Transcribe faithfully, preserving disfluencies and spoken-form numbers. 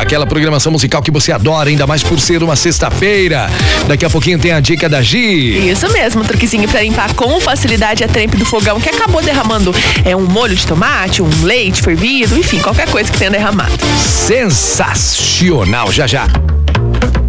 aquela programação musical que você adora, ainda mais por ser uma sexta-feira. Daqui a pouquinho tem a dica da Gi. Isso mesmo, truquezinho pra limpar com facilidade a trempe do fogão que acabou derramando é um molho de tomate, um leite fervido, enfim, qualquer coisa que tenha derramado. Sensacional, já já.